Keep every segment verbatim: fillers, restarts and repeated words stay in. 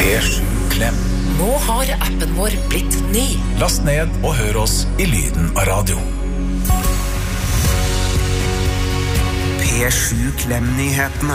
P sju Klem. Nå har appen vår blitt ny. Last ned og hør oss i lyden av radio. P sju Klem-nyhetene.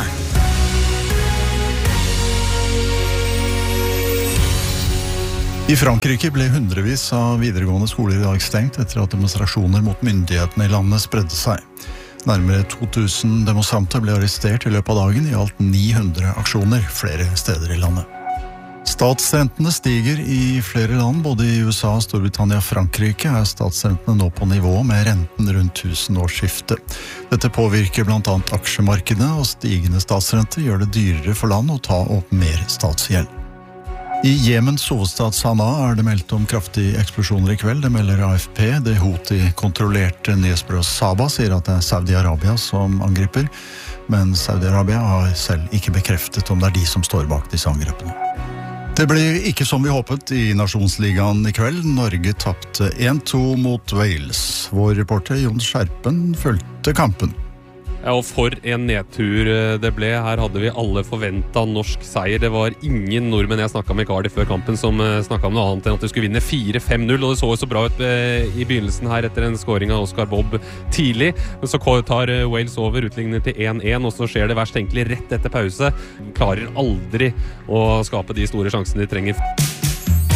I Frankrike ble hundrevis av videregående skoler i dag stengt etter at demonstrasjoner mot myndighetene i landet spredde seg. Nærmere to tusen demonstranter ble arrestert i løpet av dagen i alt ni hundre aksjoner flere steder i landet. Statsrentene stiger i flere land, både i U S A, Storbritannia og Frankrike er statsrentene nå på nivå med renten rundt tusenårsskiftet. Dette påvirker blant annet aksjemarkedet, og stigende statsrenter gjør det dyrere for land å ta opp mer statsgjeld. I Jemens hovedstad Sanaa er det meldt om kraftige eksplosjoner i kveld, det melder A F P. Det Houthi-kontrollerte nyhetsbyrået Saba sier at det er Saudi-Arabia som angriper, men Saudi-Arabia har selv ikke bekreftet om det er de som står bak disse angrepene. Det ble ikke som vi håpet i Nasjonsligaen i kveld. Norge tapte en to mot Wales. Vår reporter Jon Skjerpen fulgte kampen. Ja, og for en nedtur det ble. Her hadde vi alle forventet norsk seier. Det var ingen nordmenn jeg snakket med i Cardiff før kampen som snakket om noe annet enn at de skulle vinne fire fem null, og det så jo så bra ut i begynnelsen her etter en scoring av Oscar Bob tidlig. Men så tar Wales over utlignet til en en, og så skjer det verst egentlig rett etter pause. De klarer aldri å skape de store sjansene de trenger.